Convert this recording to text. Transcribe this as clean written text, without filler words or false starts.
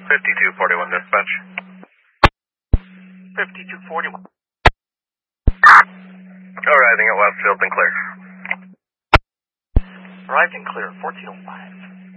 5241 dispatch. 5241. Arriving at Westfield and clear. Arrived and clear, 1405.